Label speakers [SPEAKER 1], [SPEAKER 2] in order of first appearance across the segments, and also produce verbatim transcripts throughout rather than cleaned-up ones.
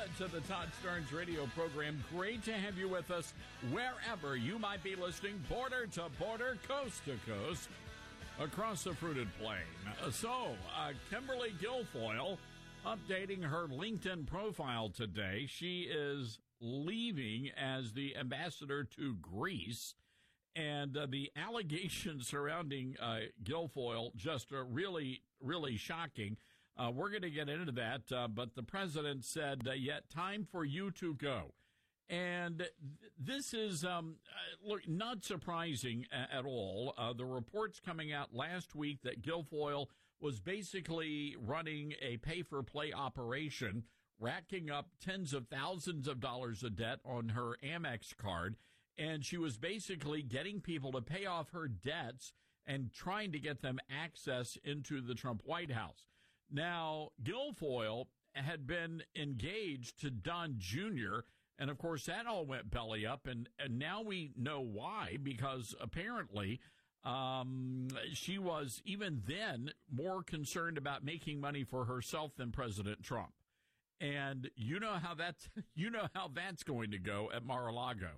[SPEAKER 1] to the Todd Starnes radio program. Great to have you with us wherever you might be listening, border to border, coast to coast, across the fruited plain. So, uh, Kimberly Guilfoyle updating her LinkedIn profile today. She is leaving as the ambassador to Greece. And uh, the allegations surrounding uh, Guilfoyle just are really, really shocking. Uh, we're going to get into that, uh, but the president said, uh, yet time for you to go. And th- this is, um, uh, look, not surprising a- at all. Uh, the reports coming out last week that Guilfoyle was basically running a pay-for-play operation, racking up tens of thousands of dollars of debt on her Amex card, and she was basically getting people to pay off her debts and trying to get them access into the Trump White House. Now, Guilfoyle had been engaged to Don Junior, and of course that all went belly up, and, and now we know why, because apparently um, she was even then more concerned about making money for herself than President Trump. And you know how that's, you know how that's going to go at Mar-a-Lago.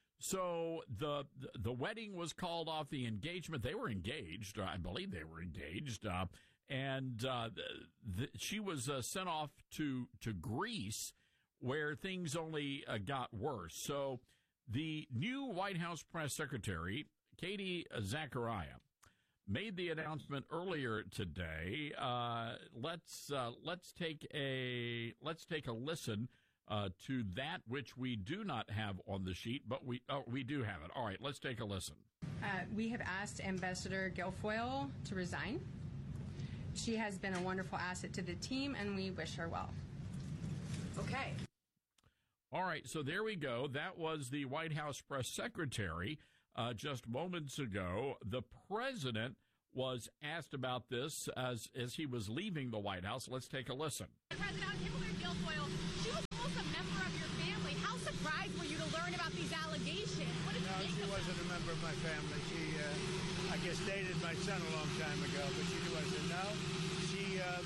[SPEAKER 1] So the, the the wedding was called off, the engagement. They were engaged. I believe they were engaged. Uh, and uh, the, the, she was uh, sent off to, to Greece, where things only uh, got worse. So the new White House press secretary, Katie Zachariah, made the announcement earlier today. Uh, let's uh, let's take a let's take a listen Uh, to that which we do not have on the sheet, but we oh, we do have it. All right, let's take a listen.
[SPEAKER 2] Uh, we have asked Ambassador Guilfoyle to resign. She has been a wonderful asset to the team, and we wish her well.
[SPEAKER 3] Okay.
[SPEAKER 1] All right, so there we go. That was the White House press secretary uh, just moments ago. The president was asked about this as, as he was leaving the White House. Let's take a listen.
[SPEAKER 4] President Kimberly Guilfoyle, she was almost a member of your family. How surprised were you to learn about these allegations? What did
[SPEAKER 5] no,
[SPEAKER 4] you think
[SPEAKER 5] she
[SPEAKER 4] of
[SPEAKER 5] wasn't
[SPEAKER 4] them?
[SPEAKER 5] a member of my family. She, uh, I guess, dated my son a long time ago, but she wasn't. No, she, uh,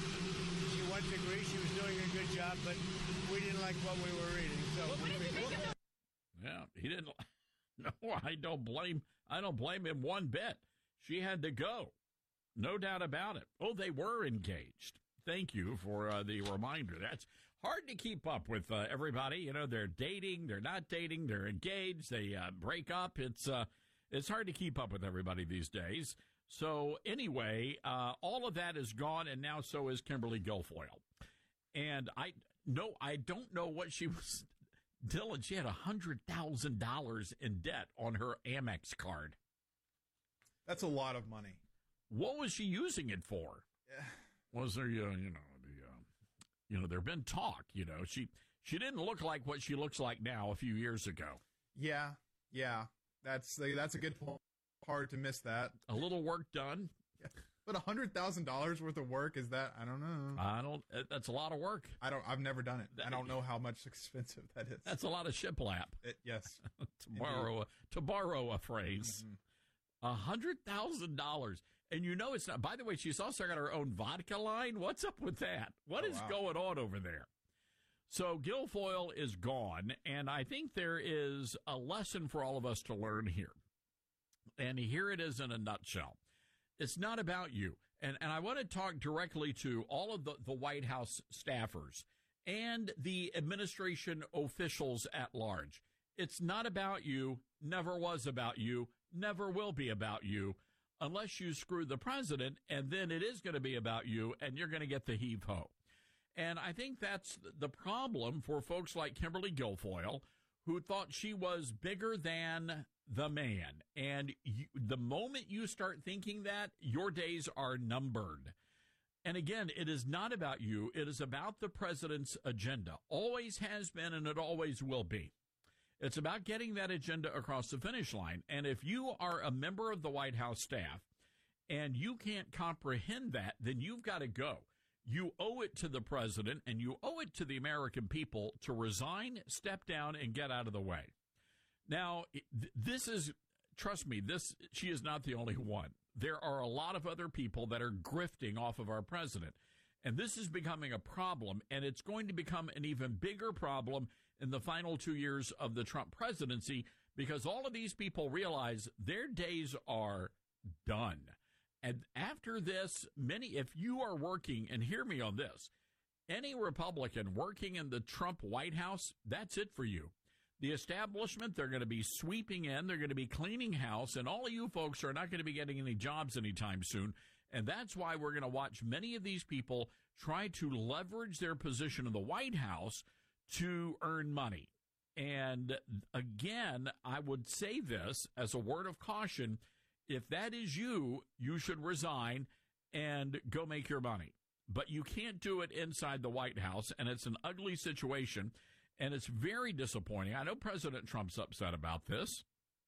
[SPEAKER 5] she went to Greece. She was doing a good job, but we didn't like what we were reading. So
[SPEAKER 4] What did you think of them?
[SPEAKER 1] Yeah, he didn't. No, I don't blame. I don't blame him one bit. She had to go, no doubt about it. Oh, they were engaged. Thank you for uh, the reminder. That's hard to keep up with uh, everybody. You know, they're dating, they're not dating, they're engaged, they uh, break up. It's uh, it's hard to keep up with everybody these days. So anyway, uh, all of that is gone, and now so is Kimberly Guilfoyle. And I no, I don't know what she was. Dylan, she had one hundred thousand dollars in debt on her Amex card.
[SPEAKER 6] That's a lot of money.
[SPEAKER 1] What was she using it for?
[SPEAKER 6] Yeah.
[SPEAKER 1] Was there, uh, you know, the, uh, you know, there'd been talk. You know, she she didn't look like what she looks like now a few years ago.
[SPEAKER 6] Yeah, yeah. That's that's a good point. Hard to miss that.
[SPEAKER 1] A little work done.
[SPEAKER 6] Yeah. But a hundred thousand dollars worth of work, is that? I don't know.
[SPEAKER 1] I don't. That's a lot of work.
[SPEAKER 6] I don't. I've never done it. I don't know how much expensive that is.
[SPEAKER 1] That's a lot of shiplap.
[SPEAKER 6] It, yes.
[SPEAKER 1] to borrow a, to borrow a phrase. Mm-hmm. A hundred thousand dollars, and you know it's not. By the way, she's also got her own vodka line. What's up with that? What oh, is wow. going on over there? So Guilfoyle is gone, and I think there is a lesson for all of us to learn here. And here it is in a nutshell. It's not about you, and and I want to talk directly to all of the, the White House staffers and the administration officials at large. It's not about you, never was about you, never will be about you, unless you screw the president, and then it is going to be about you, and you're going to get the heave-ho. And I think that's the problem for folks like Kimberly Guilfoyle, who thought she was bigger than the man. And you, the moment you start thinking that, your days are numbered. And again, it is not about you. It is about the president's agenda. Always has been, and it always will be. It's about getting that agenda across the finish line. And if you are a member of the White House staff and you can't comprehend that, then you've got to go. You owe it to the president and you owe it to the American people to resign, step down, and get out of the way. Now, this is, trust me, this, she is not the only one. There are a lot of other people that are grifting off of our president. And this is becoming a problem, and it's going to become an even bigger problem in the final two years of the Trump presidency, because all of these people realize their days are done. And after this, many, if you are working, and hear me on this, any Republican working in the Trump White House, that's it for you. The establishment, they're going to be sweeping in, they're going to be cleaning house, and all of you folks are not going to be getting any jobs anytime soon. And that's why we're going to watch many of these people try to leverage their position in the White House to earn money. And again, I would say this as a word of caution. If that is you, you should resign and go make your money. But you can't do it inside the White House, and it's an ugly situation, and it's very disappointing. I know President Trump's upset about this,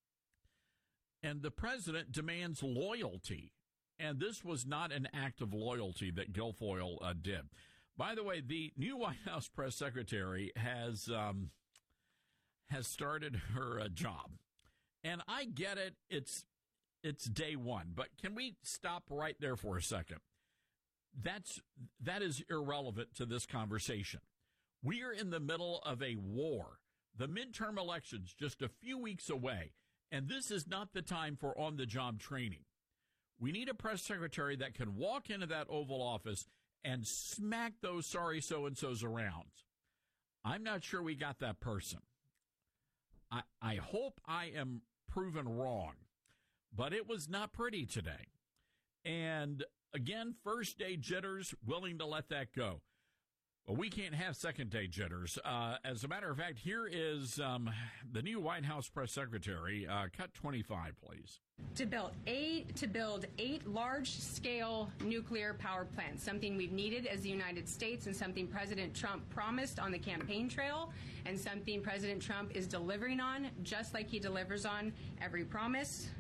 [SPEAKER 1] and the president demands loyalty. And this was not an act of loyalty that Guilfoyle uh, did. By the way, the new White House press secretary has um, has started her uh, job, and I get it. It's it's day one, but can we stop right there for a second? That's that is irrelevant to this conversation. We are in the middle of a war. The midterm elections just a few weeks away, and this is not the time for on-the-job training. We need a press secretary that can walk into that Oval Office and smack those sorry so-and-sos around. I'm not sure we got that person. I, I hope I am proven wrong, but it was not pretty today. And again, first-day jitters, willing to let that go. But we can't have second-day jitters. Uh, as a matter of fact, here is um, the new White House press secretary. Uh, cut twenty-five, please.
[SPEAKER 2] To build eight to build eight large-scale nuclear power plants, something we've needed as the United States, and something President Trump promised on the campaign trail, and something President Trump is delivering on, just like he delivers on every promise.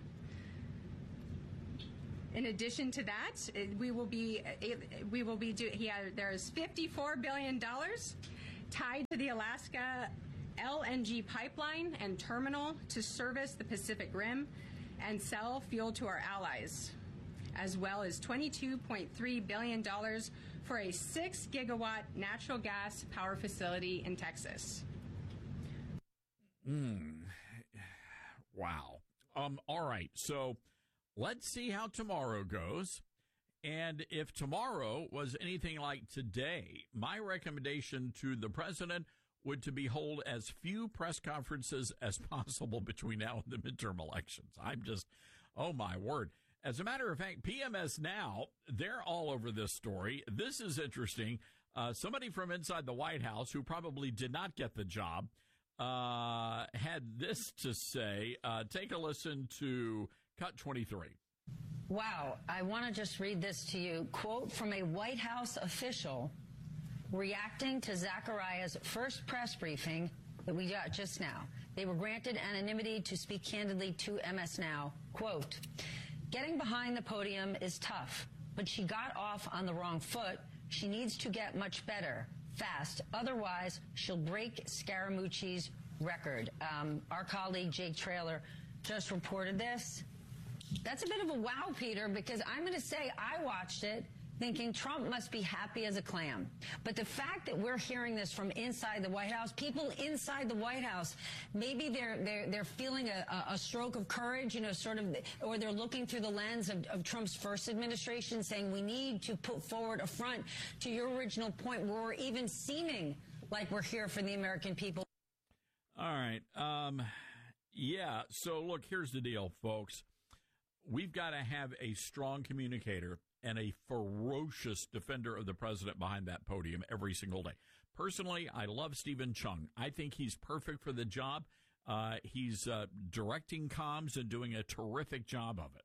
[SPEAKER 2] In addition to that, we will be we will be do, he has, there's fifty-four billion dollars tied to the Alaska L N G pipeline and terminal to service the Pacific Rim and sell fuel to our allies, as well as twenty-two point three billion dollars for a six gigawatt natural gas power facility in Texas.
[SPEAKER 1] Mm. Wow. Um. All right. So let's see how tomorrow goes. And if tomorrow was anything like today, my recommendation to the president would to be hold as few press conferences as possible between now and the midterm elections. I'm just, oh my word. As a matter of fact, P M S Now, they're all over this story. This is interesting. Uh, somebody from inside the White House who probably did not get the job uh, had this to say. Uh, take a listen to cut twenty-three.
[SPEAKER 3] Wow. I want to just read this to you. Quote from a White House official reacting to Zachariah's first press briefing that we got just now. They were granted anonymity to speak candidly to M S Now. Quote, getting behind the podium is tough, but she got off on the wrong foot. She needs to get much better, fast. Otherwise, she'll break Scaramucci's record. Um, our colleague Jake Traylor just reported this. That's a bit of a wow, Peter, because I'm going to say I watched it thinking Trump must be happy as a clam. But the fact that we're hearing this from inside the White House, people inside the White House, maybe they're they're they're feeling a, a stroke of courage, you know, sort of, or they're looking through the lens of, of Trump's first administration, saying we need to put forward a front to your original point where we're even seeming like we're here for the American people.
[SPEAKER 1] All right. Um, yeah. So look, here's the deal, folks. We've got to have a strong communicator and a ferocious defender of the president behind that podium every single day. Personally, I love Stephen Chung. I think he's perfect for the job. Uh, he's uh, directing comms and doing a terrific job of it.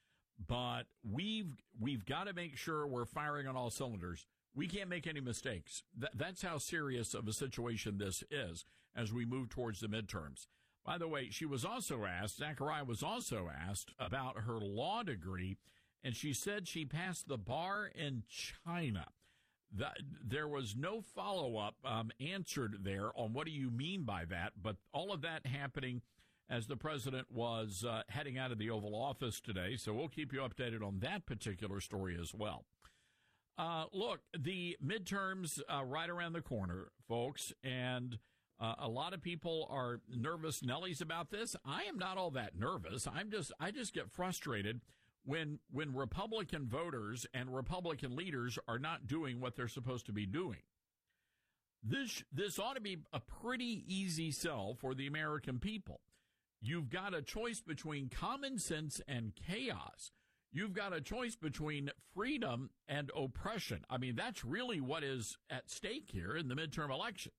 [SPEAKER 1] But we've we've got to make sure we're firing on all cylinders. We can't make any mistakes. Th- that's how serious of a situation this is as we move towards the midterms. By the way, she was also asked, Zachariah was also asked about her law degree, and she said she passed the bar in China. The, there was no follow-up um, answered there on what do you mean by that, but all of that happening as the president was uh, heading out of the Oval Office today, so we'll keep you updated on that particular story as well. Uh, look, the midterms uh, right around the corner, folks, and uh, a lot of people are nervous Nellies about this. I am not all that nervous. I'm just I just get frustrated when when Republican voters and Republican leaders are not doing what they're supposed to be doing. This this ought to be a pretty easy sell for the American people. You've got a choice between common sense and chaos. You've got a choice between freedom and oppression. I mean, that's really what is at stake here in the midterm elections.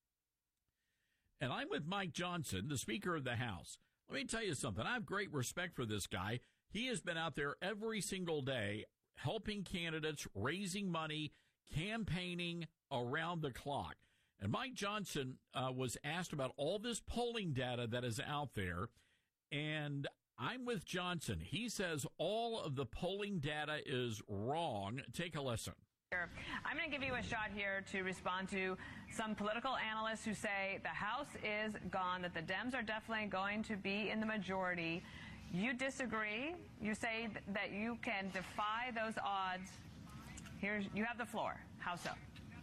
[SPEAKER 1] And I'm with Mike Johnson, the Speaker of the House. Let me tell you something. I have great respect for this guy. He has been out there every single day helping candidates, raising money, campaigning around the clock. And Mike Johnson uh, was asked about all this polling data that is out there, and I'm with Johnson. He says all of the polling data is wrong. Take a listen.
[SPEAKER 7] I'm going to give you a shot here to respond to some political analysts who say the House is gone, that the Dems are definitely going to be in the majority. You disagree. You say th- that you can defy those odds. Here's, you have the floor. How so?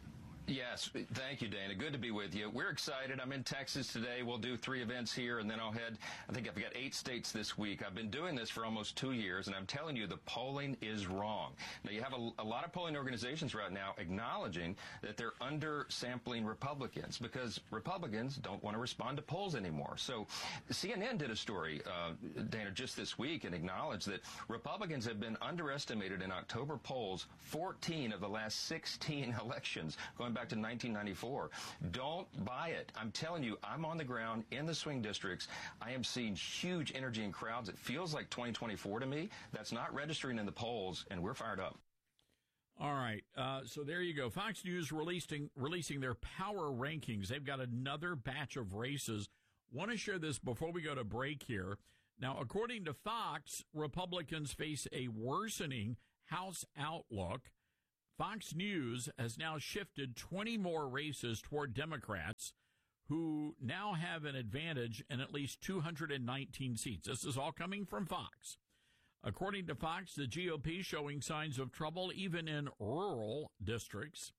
[SPEAKER 8] Yes, thank you, Dana. Good to be with you. We're excited. I'm in Texas today. We'll do three events here, and then I'll head, I think I've got eight states this week. I've been doing this for almost two years, and I'm telling you, the polling is wrong. Now, you have a, a lot of polling organizations right now acknowledging that they're undersampling Republicans because Republicans don't want to respond to polls anymore. So C N N did a story, uh, Dana, just this week and acknowledged that Republicans have been underestimated in October polls fourteen of the last sixteen elections, going back back to nineteen ninety-four. Don't buy it. I'm telling you, I'm on the ground in the swing districts. I am seeing huge energy in crowds. It feels like twenty twenty-four to me. That's not registering in the polls, and we're fired up.
[SPEAKER 1] All right. Uh, so there you go. Fox News releasing releasing their power rankings. They've got another batch of races. Want to share this before we go to break here. Now, according to Fox, Republicans face a worsening House outlook. Fox News has now shifted twenty more races toward Democrats, who now have an advantage in at least two hundred nineteen seats. This is all coming from Fox. According to Fox, the G O P showing signs of trouble even in rural districts.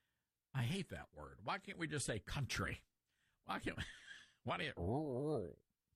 [SPEAKER 1] I hate that word. Why can't we just say country? Why can't why do you, rural?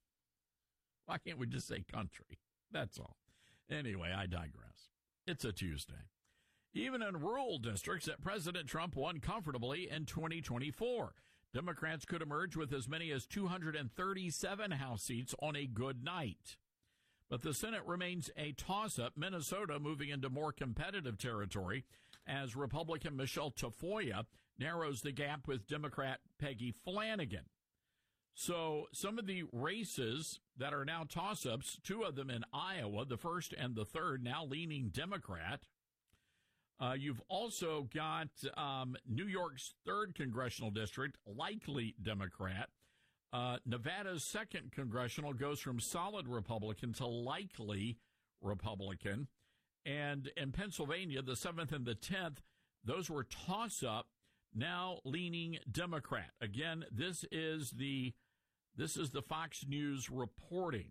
[SPEAKER 1] Why can't we just say country? That's all. Anyway, I digress. It's a Tuesday. Even in rural districts that President Trump won comfortably in twenty twenty-four. Democrats could emerge with as many as two hundred thirty-seven House seats on a good night. But the Senate remains a toss-up, Minnesota moving into more competitive territory as Republican Michelle Tafoya narrows the gap with Democrat Peggy Flanagan. So some of the races that are now toss-ups, two of them in Iowa, the first and the third, now leaning Democrat. Uh, you've also got um, New York's third congressional district, likely Democrat. Uh, Nevada's second congressional goes from solid Republican to likely Republican. And in Pennsylvania, the seventh and the tenth, those were toss-up, now leaning Democrat. Again, this is the this is the Fox News reporting.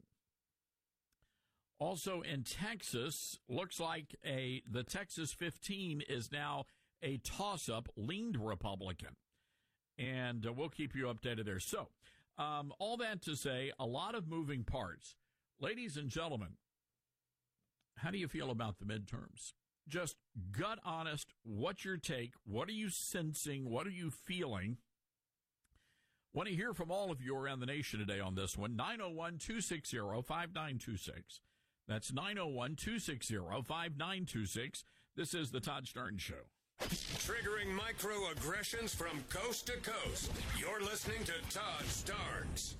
[SPEAKER 1] Also in Texas, looks like a the Texas fifteen is now a toss-up, leaned Republican. And uh, we'll keep you updated there. So, um, all that to say, a lot of moving parts. Ladies and gentlemen, how do you feel about the midterms? Just gut honest, what's your take? What are you sensing? What are you feeling? Want to hear from all of you around the nation today on this one. nine oh one, two six zero, five nine two six. That's nine oh one, two six zero, five nine two six. This is the Todd Starnes Show.
[SPEAKER 9] Triggering microaggressions from coast to coast. You're listening to Todd Starnes.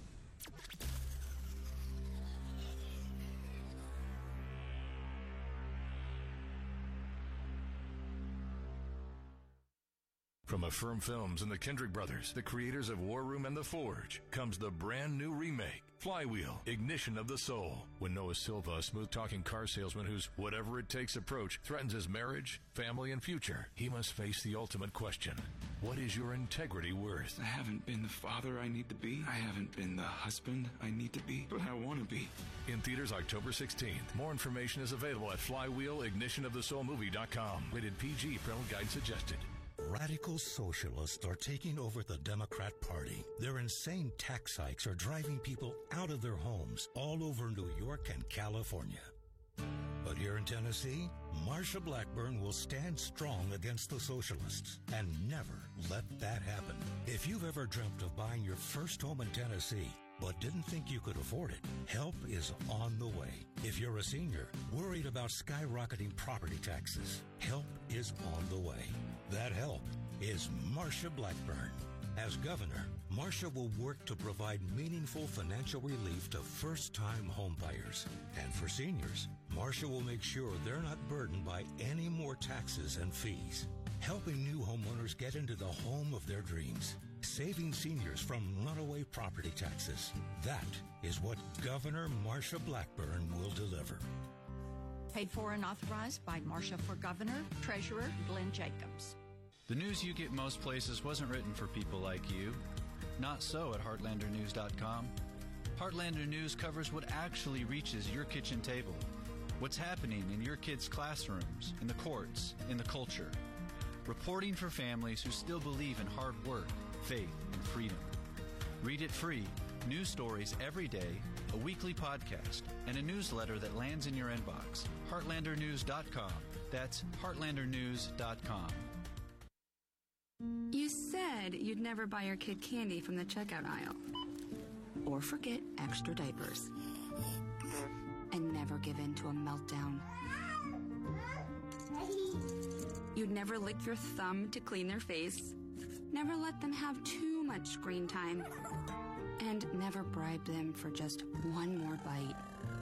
[SPEAKER 10] From Affirm Films and the Kendrick Brothers, the creators of War Room and The Forge, comes the brand new remake, Flywheel, Ignition of the Soul. When Noah Silva, a smooth-talking car salesman whose whatever-it-takes approach threatens his marriage, family, and future, he must face the ultimate question. What is your integrity worth?
[SPEAKER 11] I haven't been the father I need to be. I haven't been the husband I need to be, but I want to be.
[SPEAKER 10] In theaters October sixteenth. More information is available at flywheel ignition of the soul movie dot com. Rated P G. Parental guidance suggested.
[SPEAKER 12] Radical socialists are taking over the Democrat Party. Their insane tax hikes are driving people out of their homes all over New York and California. But here in Tennessee, Marsha Blackburn will stand strong against the socialists and never let that happen. If you've ever dreamt of buying your first home in Tennessee, but didn't think you could afford it, help is on the way. If you're a senior worried about skyrocketing property taxes, help is on the way. That help is Marsha Blackburn. As governor, Marsha will work to provide meaningful financial relief to first-time homebuyers. And for seniors, Marsha will make sure they're not burdened by any more taxes and fees. Helping new homeowners get into the home of their dreams. Saving seniors from runaway property taxes. That is what Governor Marsha Blackburn will deliver.
[SPEAKER 13] Paid for and authorized by Marsha for Governor, Treasurer Glenn Jacobs.
[SPEAKER 14] The news you get most places wasn't written for people like you. Not so at heartlander news dot com. Heartlander News covers what actually reaches your kitchen table. What's happening in your kids' classrooms, in the courts, in the culture. Reporting for families who still believe in hard work, faith, and freedom. Read it free. News stories every day, a weekly podcast, and a newsletter that lands in your inbox. heartlander news dot com. That's heartlander news dot com.
[SPEAKER 15] You said you'd never buy your kid candy from the checkout aisle. Or forget extra diapers. And never give in to a meltdown. You'd never lick your thumb to clean their face. Never let them have too much screen time. And never bribe them for just one more bite.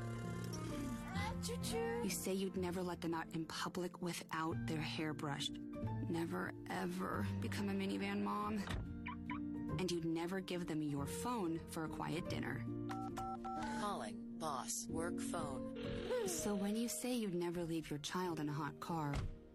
[SPEAKER 15] You say you'd never let them out in public without their hair brushed. Never, ever become a minivan mom. And you'd never give them your phone for a quiet dinner.
[SPEAKER 16] Calling. Boss. Work phone.
[SPEAKER 15] So when you say you'd never leave your child in a hot car,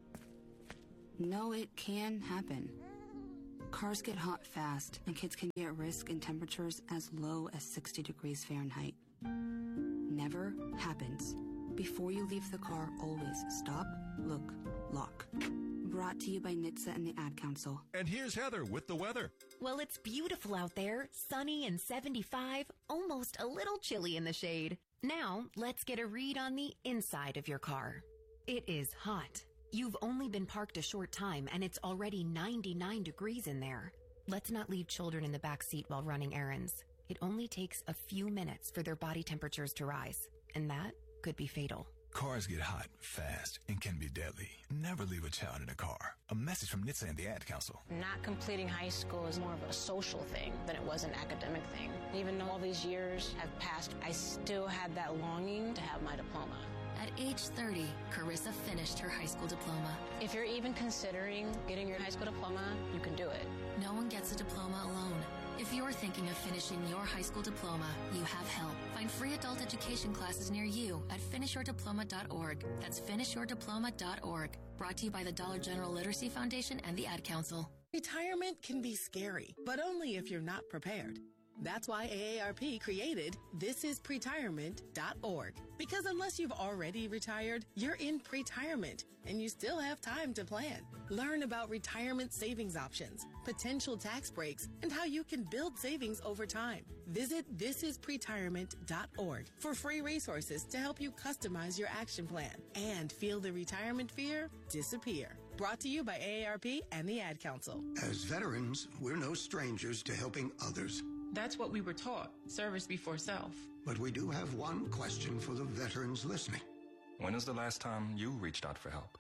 [SPEAKER 15] no, it can happen. Cars get hot fast, and kids can be at risk in temperatures as low as sixty degrees Fahrenheit. Never happens. Before you leave the car, always stop, look, lock. Brought to you by N H T S A and the Ad Council.
[SPEAKER 17] And here's Heather with the weather.
[SPEAKER 18] Well, it's beautiful out there, sunny and seventy-five, almost a little chilly in the shade. Now, let's get a read on the inside of your car. It is hot. You've only been parked a short time, and it's already ninety-nine degrees in there. Let's not leave children in the back seat while running errands. It only takes a few minutes for their body temperatures to rise, and that could be fatal.
[SPEAKER 17] Cars get hot fast and can be deadly. Never leave a child in a car. A message from N H T S A and the Ad Council.
[SPEAKER 19] Not completing high school is more of a social thing than it was an academic thing. Even though all these years have passed, I still had that longing to have my diploma.
[SPEAKER 20] At age thirty, Carissa finished her high school diploma.
[SPEAKER 19] If you're even considering getting your high school diploma, you can do it.
[SPEAKER 20] No one gets a diploma alone. If you're thinking of finishing your high school diploma, you have help. Find free adult education classes near you at finish your diploma dot org. That's finish your diploma dot org. Brought to you by the Dollar General Literacy Foundation and the Ad Council.
[SPEAKER 21] Retirement can be scary, but only if you're not prepared. That's why A A R P created this is pretirement dot org. Because unless you've already retired, you're in pretirement, and you still have time to plan. Learn about retirement savings options, potential tax breaks, and how you can build savings over time. Visit this is pretirement dot org for free resources to help you customize your action plan and feel the retirement fear disappear. Brought to you by A A R P and the Ad Council.
[SPEAKER 22] As veterans, we're no strangers to helping others.
[SPEAKER 23] That's what we were taught, service before self.
[SPEAKER 22] But we do have one question for the veterans listening.
[SPEAKER 24] When is the last time you reached out for help?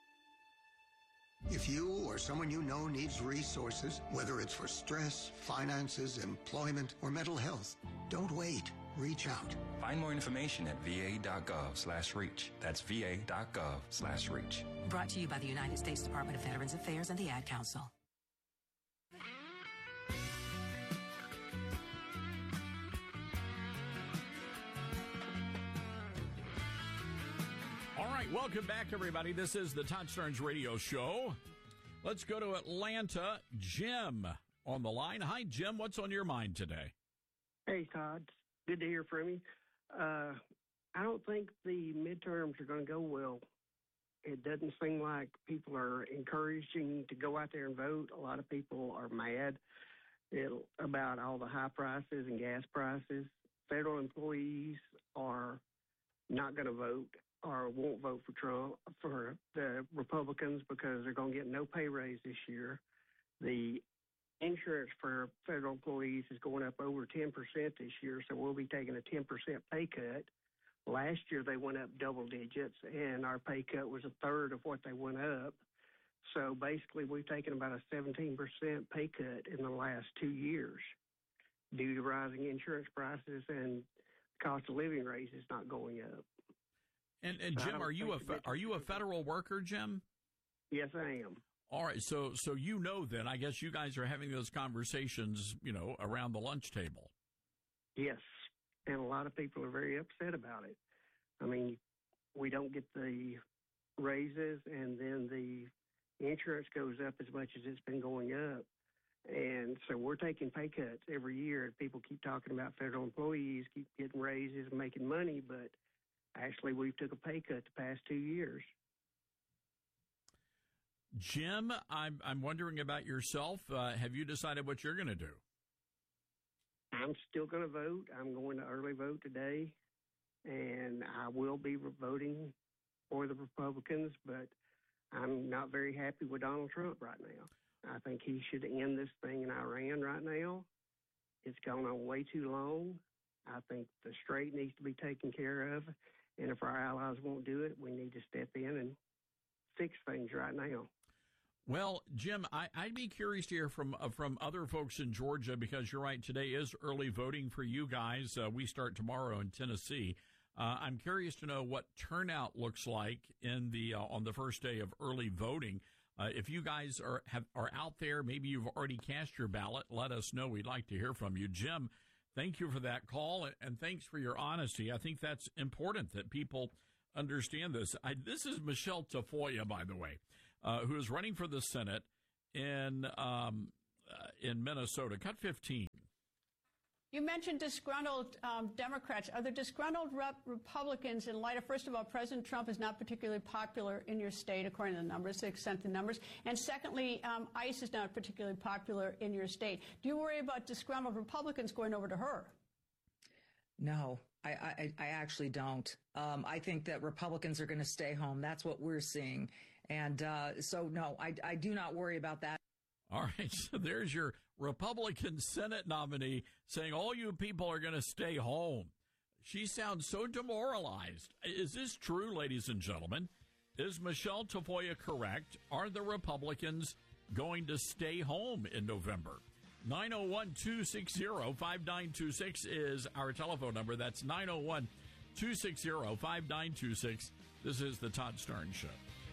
[SPEAKER 22] If you or someone you know needs resources, whether it's for stress, finances, employment, or mental health, don't wait. Reach out.
[SPEAKER 24] Find more information at v a dot gov slash reach. That's v a dot gov slash reach.
[SPEAKER 25] Brought to you by the United States Department of Veterans Affairs and the Ad Council.
[SPEAKER 1] right, welcome back, everybody. This is the Todd Starnes Radio Show. Let's go to Atlanta. Jim on the line. Hi, Jim. What's on your mind today?
[SPEAKER 2] Hey, Todd. Good to hear from you. Uh, I don't think the midterms are going to go well. It doesn't seem like people are encouraging to go out there and vote. A lot of people are mad it'll, about all the high prices and gas prices. Federal employees are not going to vote or won't vote for Trump, for the Republicans, because they're going to get no pay raise this year. The insurance for federal employees is going up over ten percent this year, so we'll be taking a ten percent pay cut. Last year they went up double digits, and our pay cut was a third of what they went up. So basically we've taken about a seventeen percent pay cut in the last two years due to rising insurance prices and cost of living raises not going up.
[SPEAKER 1] And, and Jim, are you a fe- are you a federal worker, Jim?
[SPEAKER 2] Yes, I am.
[SPEAKER 1] All right, so so you know then, I guess you guys are having those conversations, you know, around the lunch table.
[SPEAKER 2] Yes, and a lot of people are very upset about it. I mean, we don't get the raises, and then the insurance goes up as much as it's been going up. And so we're taking pay cuts every year, and people keep talking about federal employees keep getting raises and making money, but actually we've took a pay cut the past two years.
[SPEAKER 1] Jim, I'm I'm wondering about yourself. Uh, have you decided what you're going to do?
[SPEAKER 2] I'm still going to vote. I'm going to early vote today, and I will be voting for the Republicans, but I'm not very happy with Donald Trump right now. I think he should end this thing in Iran right now. It's gone on way too long. I think the strait needs to be taken care of, and if our allies won't do it, we need to step in and fix things right now.
[SPEAKER 1] Well, Jim, I, I'd be curious to hear from uh, from other folks in Georgia, because you're right, today is early voting for you guys. Uh, we start tomorrow in Tennessee. Uh, I'm curious to know what turnout looks like in the uh, on the first day of early voting. Uh, if you guys are have, are out there, maybe you've already cast your ballot, let us know. We'd like to hear from you. Jim, thank you for that call, and, and thanks for your honesty. I think that's important that people understand this. I, this is Michelle Tafoya, by the way, uh, who is running for the Senate in um, uh, in Minnesota. Cut fifteen.
[SPEAKER 4] You mentioned disgruntled um, Democrats. Are there disgruntled rep- Republicans in light of, first of all, President Trump is not particularly popular in your state, according to the numbers, to the extent the numbers. And secondly, um, ICE is not particularly popular in your state. Do you worry about disgruntled Republicans going over to her?
[SPEAKER 5] No, I, I, I actually don't. Um, I think that Republicans are going to stay home. That's what we're seeing. And uh, so, no, I, I do not worry about that.
[SPEAKER 1] All right, so there's your Republican Senate nominee saying all you people are going to stay home. She sounds so demoralized. Is this true, ladies and gentlemen? Is Michelle Tafoya correct? Are the Republicans going to stay home in November? nine oh one, two six zero, five nine two six is our telephone number. That's nine oh one, two six zero, five nine two six. This is the Todd Starnes Show.